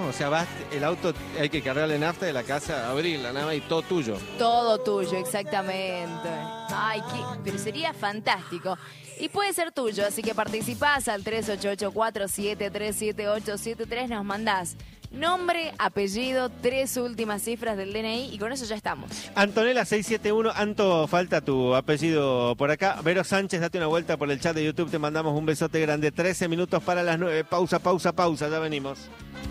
O sea, vas, el auto hay que cargarle nafta de la casa, abrirla, nada más y todo tuyo. Todo tuyo, exactamente. Ay, pero sería fantástico. Y puede ser tuyo, así que participás al 3884737873, nos mandás nombre, apellido, 3 últimas cifras del DNI y con eso ya estamos. Antonella 671, Anto, falta tu apellido por acá. Vero Sánchez, date una vuelta por el chat de YouTube, te mandamos un besote grande. 13 minutos para las 9, pausa, ya venimos.